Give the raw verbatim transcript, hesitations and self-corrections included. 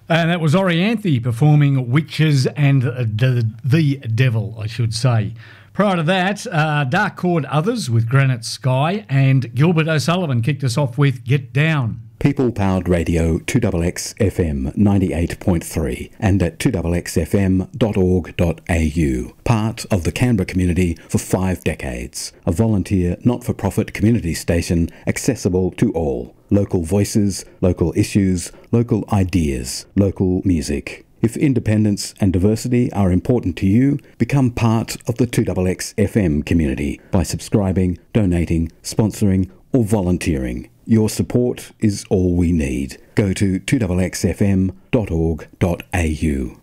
And that was Orianthe performing Witches and the, the Devil, I should say. Prior to that, uh, Dark Chord Others with Granite Sky, and Gilbert O'Sullivan kicked us off with Get Down. People-powered radio two X X F M ninety-eight point three and at two X X F M dot org dot A U. Part of the Canberra community for five decades. A volunteer, not-for-profit community station accessible to all. Local voices, local issues, local ideas, local music. If independence and diversity are important to you, become part of the two X X F M community by subscribing, donating, sponsoring or volunteering. Your support is all we need. Go to two X X F M dot org dot A U.